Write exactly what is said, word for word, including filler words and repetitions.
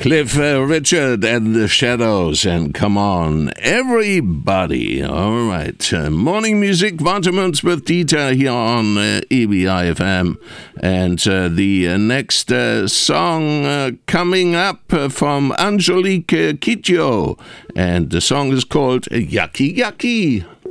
Cliff uh, Richard and the Shadows, and Come On Everybody. All right, uh, morning music, Vitamins with Dieter here on uh, E B I F M, and uh, the uh, next uh, song uh, coming up uh, from Angelique uh, Kidjo, and the song is called Yucky Yucky.